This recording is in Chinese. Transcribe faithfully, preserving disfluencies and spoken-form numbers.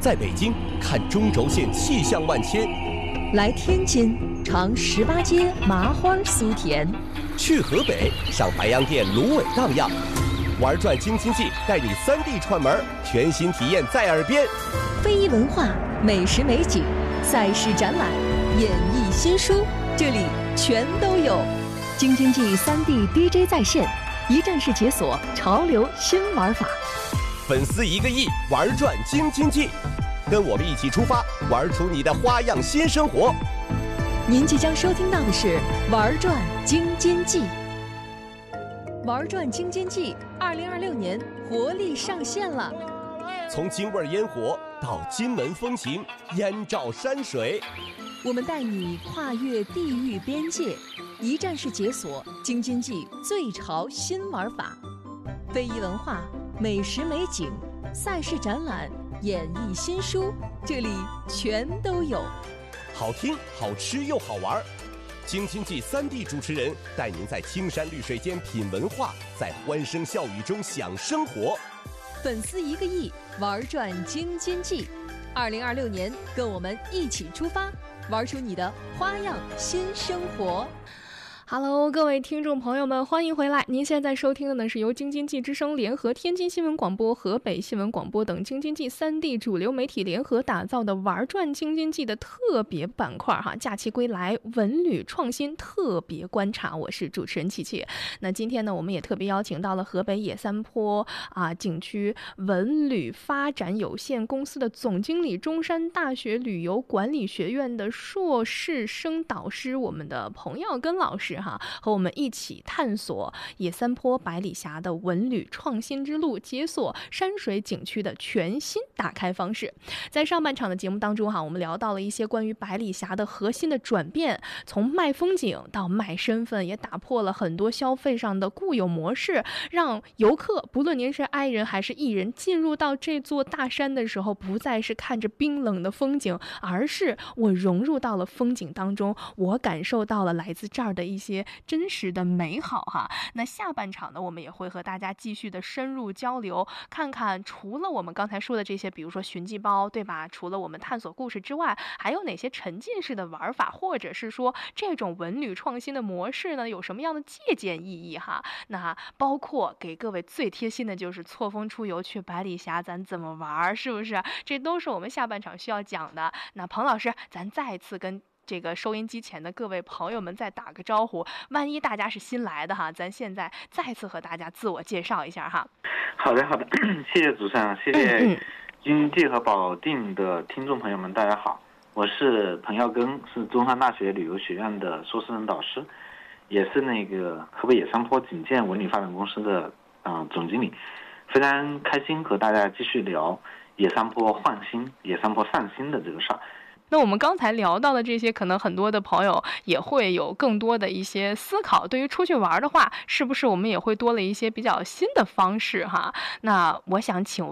在北京看中轴线气象万千， 来天津尝十八街麻花酥甜， 去河北上白洋淀芦苇荡漾，玩转京津冀带你三地串门，全新体验在耳边。 非遗文化、美食美景、赛事展览、演艺新书，这里全都有。京津冀三地 D J 在线，一站式解锁潮流新玩法。 粉丝一个亿，玩转京津冀，跟我们一起出发，玩出你的花样新生活。 您即将收听到的是《玩转京津冀》。玩转京津冀二零二六年活力上线了， 从京味烟火到金门风情，燕赵山水， 我们带你跨越地域边界，一站式解锁京津冀最潮新玩法。非遗文化、美食美景、赛事展览、演艺新书，这里全都有。 好听、好吃又好玩，京津冀三地主持人带您在青山绿水间品文化，在欢声笑语中享生活。 粉丝一个亿，玩转京津冀。二零二六年，跟我们一起出发，玩出你的花样新生活。 Hello， 各位听众朋友们，欢迎回来！您现在收听的呢是由京津冀之声联合天津新闻广播、河北新闻广播等京津冀三地主流媒体联合打造的玩转京津冀的特别板块哈，假期归来文旅创新特别观察，我是主持人琪琪。那今天呢，我们也特别邀请到了河北野三坡啊景区文旅发展有限公司的总经理、中山大学旅游管理学院的硕士生导师，我们的彭耀根老师。和我们一起探索野三坡百里峡的文旅创新之路，解锁山水景区的全新打开方式。在上半场的节目当中哈，我们聊到了一些关于百里峡的核心的转变，从卖风景到卖身份，也打破了很多消费上的固有模式，让游客不论您是 I 人还是 E 人，进入到这座大山的时候，不再是看着冰冷的风景，而是我融入到了风景当中，我感受到了来自这儿的一些一些真实的美好哈。那下半场呢，我们也会和大家继续的深入交流，看看除了我们刚才说的这些，比如说寻迹包，对吧？除了我们探索故事之外，还有哪些沉浸式的玩法，或者是说这种文旅创新的模式呢，有什么样的借鉴意义哈？那包括给各位最贴心的就是错峰出游去百里峡，咱怎么玩，是不是？这都是我们下半场需要讲的。那彭老师，咱再次跟这个收音机前的各位朋友们再打个招呼，万一大家是新来的哈，咱现在再次和大家自我介绍一下哈。 好的好的，谢谢主持人，谢谢京津冀和保定的听众朋友们，大家好，我是彭耀根，是中山大学旅游学院的硕士生导师，也是那个河北野三坡景建文旅发展公司的啊、呃、总经理，非常开心和大家继续聊野三坡焕新、野三坡上新的这个事儿。 那我们刚才聊到的这些，可能很多的朋友也会有更多的一些思考，对于出去玩的话，是不是我们也会多了一些比较新的方式哈？那我想请